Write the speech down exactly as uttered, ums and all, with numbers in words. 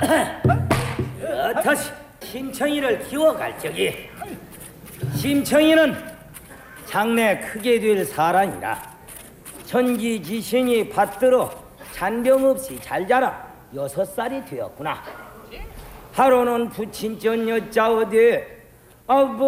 다시 심청이를 키워갈 적이 심청이는 장래 크게 될 사람이라 천지지신이 받들어 잔병 없이 잘 자라 여섯 살이 되었구나. 하루는 부친전 여자 어디에 아버